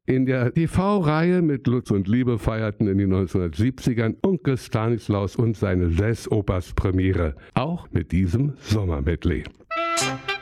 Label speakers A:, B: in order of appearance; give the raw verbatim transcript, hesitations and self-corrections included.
A: In der T V-Reihe mit Lutz und Liebe feierten in den neunzehnhundertsiebzigern Onkel Stanislaus und seine Jazzopers Premiere. Auch mit diesem Sommermedley.